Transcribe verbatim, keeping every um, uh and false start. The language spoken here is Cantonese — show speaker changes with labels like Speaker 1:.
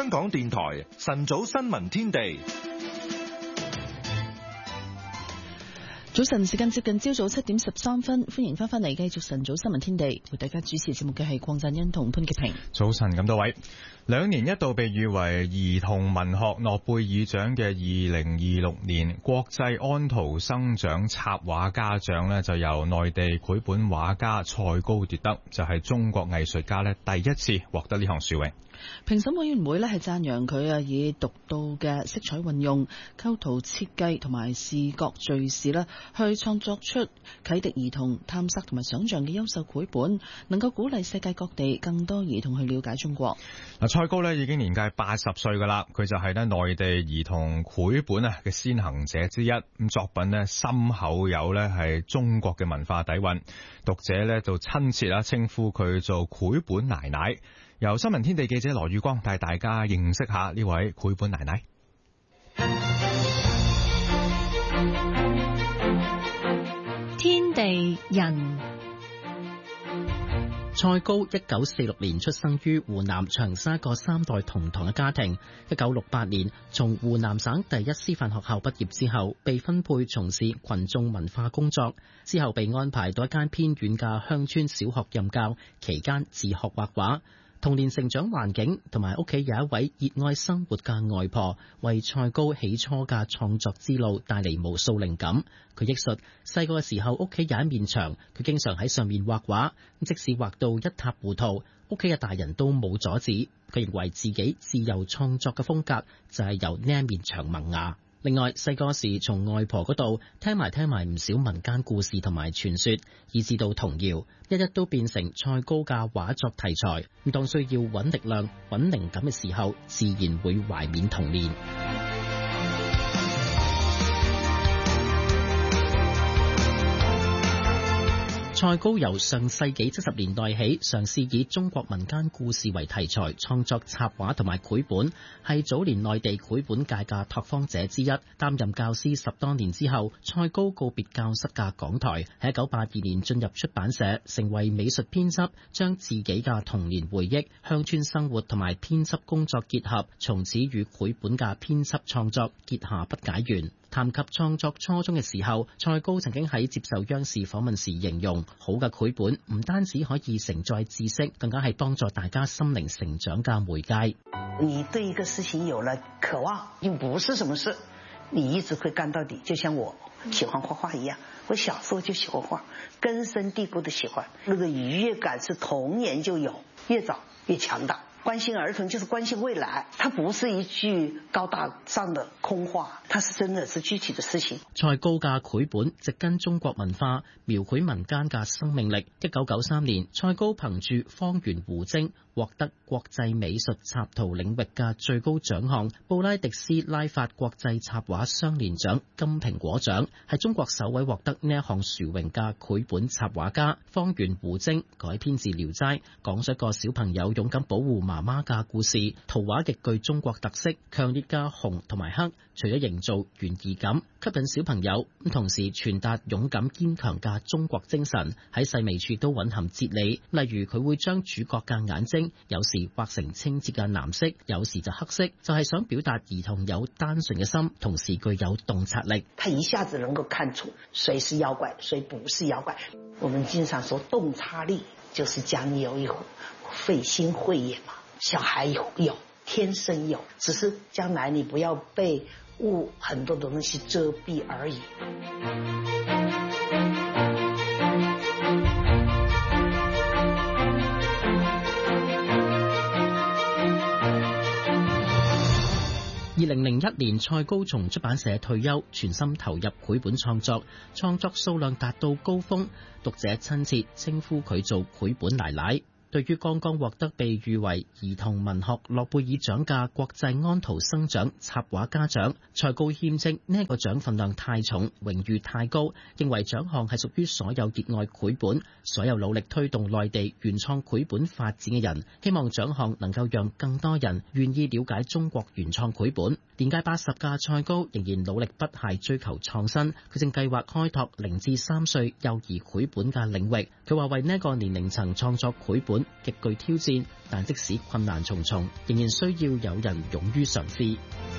Speaker 1: 香港電台晨早新聞天地。
Speaker 2: 早晨，時間接近朝早七點十三分，歡迎翻返嚟繼續晨早新聞天地，為大家主持節目嘅係鄺振欣同潘潔平。
Speaker 3: 早晨，咁多位，兩年一度被譽為兒童文學諾貝爾獎嘅二零二六年國際安徒生獎插畫家獎呢，就由內地繪本畫家蔡高奪得，就係、是、中國藝術家呢第一次獲得呢項殊榮。
Speaker 2: 評審委員會呢係讚揚佢啊，以獨到嘅色彩運用、構圖設計同埋視覺敘事呢，去創作出啟迪兒童探索同埋想象嘅優秀繪本，能夠鼓勵世界各地更多兒童去了解中國。
Speaker 3: 嗱，蔡高呢已經年屆八十歲噶啦，佢就係呢內地兒童繪本啊嘅先行者之一。咁作品呢深厚有呢係中國嘅文化底蘊，讀者呢就親切啊稱呼佢做繪本奶奶。由新聞天地記者羅宇光帶大家認識下呢位繪本奶奶。
Speaker 4: 天地人。蔡高一九四六年出生於湖南長沙個三代同堂嘅家庭。一九六八年從湖南省第一師範學校畢業之後，被分配從事群眾文化工作，之後被安排到一間偏遠嘅鄉村小學任教，期間自學畫畫。童年成長環境同埋屋企有一位熱愛生活嘅外婆，為蔡高起初嘅創作之路帶嚟無數靈感。佢憶述，細個嘅時候屋企有一面牆，佢經常喺上面畫畫，即使畫到一塌糊塗，屋企嘅大人都冇阻止。佢認為自己自由創作嘅風格就係由呢一面牆萌芽。另外，細個時從外婆嗰度聽埋聽埋唔少民間故事同埋傳說，以至到童謠，一一都變成蔡高嘅畫作題材。咁當需要揾力量、揾靈感嘅時候，自然會懷緬童年。蔡高由上世紀七十年代起，嘗試以中國民間故事為題材創作插畫同埋繪本，係早年內地繪本界嘅拓荒者之一。擔任教師十多年之後，蔡高告別教室嘅講台，喺一九八二年進入出版社，成為美術編輯，將自己嘅童年回憶、鄉村生活同埋編輯工作結合，從此與繪本嘅編輯創作結下不解緣。談及創作初衷嘅時候，蔡高曾經喺接受央視訪問時形容，好嘅繪本唔單止可以承載知識，更加係幫助大家心靈成長嘅媒介。
Speaker 5: 你對一個事情有了渴望，又不是什麼事，你一直會幹到底。就像我喜歡畫畫一樣，我小時候就喜歡畫，根深蒂固的喜歡，那個愉悅感是童年就有，越早越強大。關心兒童就是關心未來，它不是一句高大上的空話，它是真的是具體的事情。
Speaker 4: 蔡高嘅繪本植根中國文化，描繪民間嘅生命力。一九九三年，蔡高憑住《方圓狐精》獲得國際美術插圖領域嘅最高獎項布拉迪斯拉法國際插畫雙年獎金蘋果獎，係中國首位獲得呢一項殊榮嘅繪本插畫家。《方圓狐精》改編自《聊齋》，講述一個小朋友勇敢保護媽媽嘅故事。圖畫極具中國特色，強烈嘅紅同埋黑，除咗營造懸疑感，吸引小朋友，同時傳達勇敢堅強嘅中國精神。喺細微處都蘊含哲理，例如佢會將主角嘅眼睛有時畫成清澈嘅藍色，有時就黑色，就係想表達兒童有單純嘅心，同時具有洞察力。
Speaker 5: 他一下子能夠看出誰是妖怪，誰不是妖怪。我們經常說洞察力就是講你有一會心慧眼嘛，小孩有有天生有，只是將來你不要被物很多的東西遮蔽而已。
Speaker 4: 二零零一年，蔡高從出版社退休，全心投入繪本創作，創作數量達到高峰，讀者親切稱呼佢做繪本奶奶。對於剛剛獲得被譽為兒童文學諾貝爾獎嘅國際安徒生獎插畫家獎，蔡高謙稱呢個獎份量太重，榮譽太高，認為獎項係屬於所有熱愛繪本、所有努力推動內地原創繪本發展嘅人，希望獎項能夠讓更多人願意了解中國原創繪本。年屆八十嘅蔡高仍然努力不懈追求創新，佢正計劃開拓零至三歲幼兒繪本嘅領域。佢話為呢個年齡層創作繪本本，極具挑戰，但即使困難重重，仍然需要有人勇於嘗試。